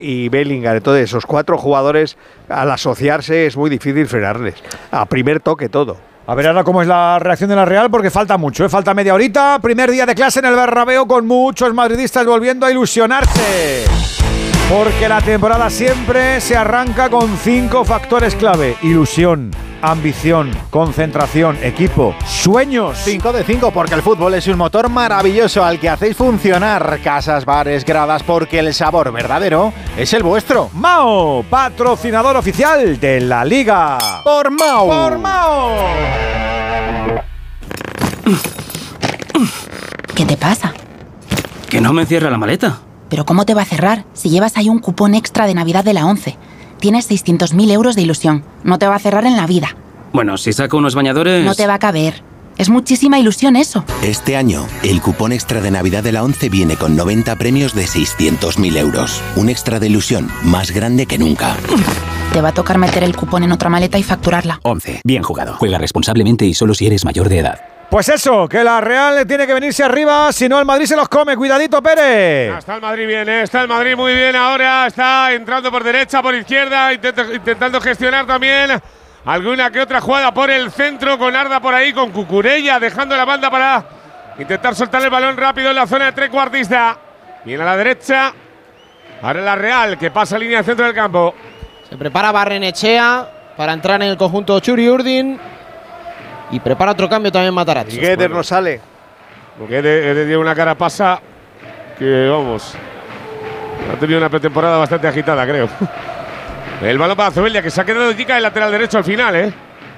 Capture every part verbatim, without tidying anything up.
y Bellingham. Entonces, esos cuatro jugadores, al asociarse, es muy difícil frenarles. A primer toque todo. A ver ahora cómo es la reacción de la Real, porque falta mucho, ¿eh? Falta media horita. Primer día de clase en el Bernabéu con muchos madridistas volviendo a ilusionarse. Porque la temporada siempre se arranca con cinco factores clave: ilusión, ambición, concentración, equipo, sueños. cinco de cinco, porque el fútbol es un motor maravilloso al que hacéis funcionar casas, bares, gradas, porque el sabor verdadero es el vuestro. Mao, patrocinador oficial de la Liga. Por Mao. Por Mao. ¿Qué te pasa? Que no me cierra la maleta. ¿Pero cómo te va a cerrar si llevas ahí un cupón extra de Navidad de la ONCE? Tienes seiscientos mil euros de ilusión. No te va a cerrar en la vida. Bueno, si saco unos bañadores... No te va a caber. Es muchísima ilusión eso. Este año, el cupón extra de Navidad de la ONCE viene con noventa premios de seiscientos mil euros. Un extra de ilusión más grande que nunca. Te va a tocar meter el cupón en otra maleta y facturarla. ONCE. Bien jugado. Juega responsablemente y solo si eres mayor de edad. Pues eso, que la Real tiene que venirse arriba, si no el Madrid se los come. Cuidadito, Pérez. Está el Madrid bien, ¿eh? Está el Madrid muy bien ahora. Está entrando por derecha, por izquierda, intento, intentando gestionar también alguna que otra jugada por el centro, con Arda por ahí, con Cucurella, dejando la banda para intentar soltar el balón rápido en la zona de trecuartista. Viene a la derecha. Ahora la Real, que pasa línea de centro del campo. Se prepara Barrenechea para entrar en el conjunto Txuri Urdin. Y prepara otro cambio también Matarazzo. Y Gueder bueno, no sale. Porque Gueder tiene una cara pasa que, vamos, ha tenido una pretemporada bastante agitada, creo. El balón para Zubeldia, que se ha quedado chica el lateral derecho al final, ¿eh?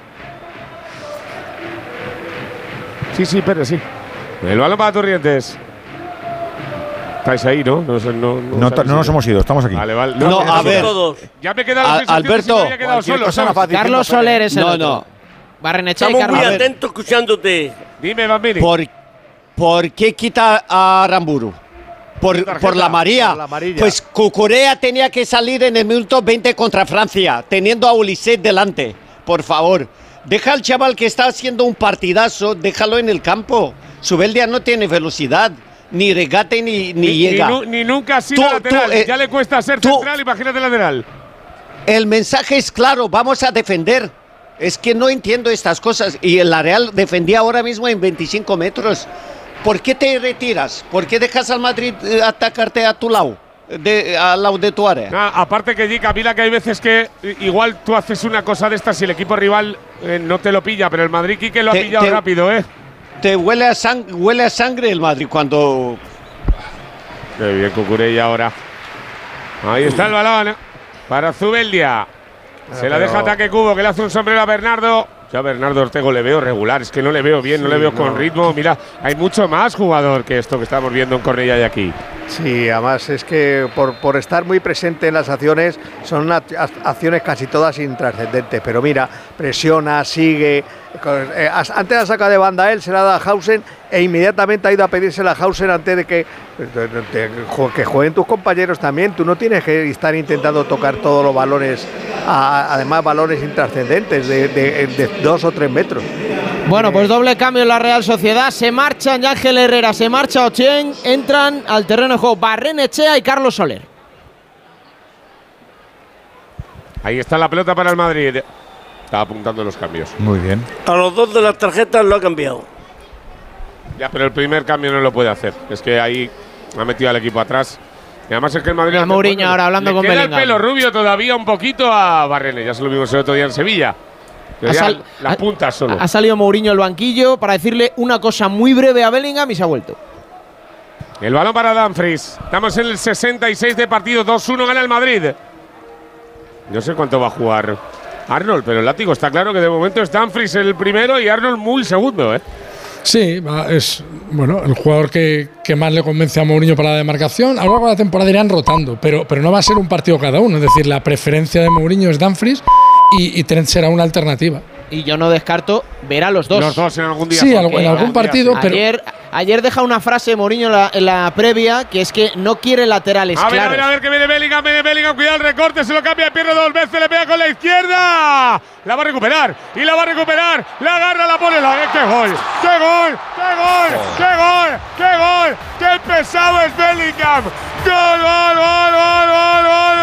Sí, sí, Pérez, sí. El balón para Torrientes. Estáis ahí, ¿no? No, no, no, no, no nos hemos ido, estamos aquí. Vale, vale. No, no a ver. Todos. Ya me he quedado a, Alberto, si me había quedado solo, Carlos Soler es el No, otro. no. Barrenechea Estamos y Carlos. muy atentos escuchándote. Dime, Bambini. ¿Por, ¿Por qué quita a Aramburu? Por, por la María. Por la amarilla. Pues Cucurella tenía que salir en el minuto veinte contra Francia, teniendo a Ulisset delante. Por favor, deja al chaval que está haciendo un partidazo, déjalo en el campo. Zubeldia no tiene velocidad, ni regate ni, ni, ni llega. Ni, ni nunca ha sido tú, lateral. Tú, eh, ya le cuesta ser tú, central, imagínate lateral. El mensaje es claro, vamos a defender. Es que no entiendo estas cosas. Y el Real defendía ahora mismo en veinticinco metros. ¿Por qué te retiras? ¿Por qué dejas al Madrid eh, atacarte a tu lado? De, al lado de tu área. Ah, aparte que, Gica, mira que hay veces que igual tú haces una cosa de estas y el equipo rival eh, no te lo pilla, pero el Madrid, Quique, lo ha te, pillado te, rápido, ¿eh? Te huele a, sang huele a sangre el Madrid cuando… Qué bien, Cucurella ahora. Ahí está el balón para Zubeldia. Se la deja ataque Cubo, que le hace un sombrero a Bernardo. Yo a Bernardo Ortego le veo regular, es que no le veo bien, sí, no le veo no. con ritmo. Mira, hay mucho más jugador que esto que estamos viendo en Cornellá y aquí. Sí, además es que por, por estar muy presente en las acciones, son acciones casi todas intrascendentes. Pero mira, presiona, sigue. Eh, antes la saca de banda él, se la da a Hausen e inmediatamente ha ido a pedírsela a Hausen antes de que, de, de, de, que jueguen tus compañeros también. Tú no tienes que estar intentando tocar todos los balones, a, además balones intrascendentes de, de, de dos o tres metros. Bueno, pues doble cambio en la Real Sociedad. Se marchan Ángel Herrera, se marcha Ochen. Entran al terreno de juego Barrenechea y Carlos Soler. Ahí está la pelota para el Madrid. Está apuntando los cambios. Muy bien. A los dos de las tarjetas lo ha cambiado. Ya, pero el primer cambio no lo puede hacer. Es que ahí ha metido al equipo atrás. Y además es que el Madrid… A Mourinho ahora hablando le con queda Bellingham. el pelo rubio todavía un poquito a Barrene. Ya se lo vimos el otro día en Sevilla. Ha sal, las puntas solo. Ha salido Mourinho al banquillo para decirle una cosa muy breve a Bellingham y se ha vuelto. El balón para Dumfries. Estamos en el sesenta y seis de partido. dos uno gana el Madrid. No sé cuánto va a jugar Arnold, pero el látigo está claro que de momento es Dumfries el primero y Arnold muy el segundo, ¿eh? Sí, es bueno el jugador que, que más le convence a Mourinho para la demarcación. A lo largo de la temporada irán rotando, pero, pero no va a ser un partido cada uno. Es decir, la preferencia de Mourinho es Dumfries y, y Trent será una alternativa. Y yo no descarto ver a los dos. Los dos en algún día. Sí, en algún partido. Pero ayer, ayer deja una frase Mourinho en la, en la previa, que es que no quiere laterales a ver, claros. A ver, a ver, que viene Bellingham, viene Bellingham, cuidado el recorte, se lo cambia de pierna dos veces, le pega con la izquierda. La va a recuperar, y la va a recuperar, la agarra, la pone, la… ¡Qué gol! ¡Qué gol! ¡Qué gol! ¡Qué gol! ¡Qué gol! ¡Qué pesado es Bellingham! ¡Gol, gol, gol, gol, gol, gol!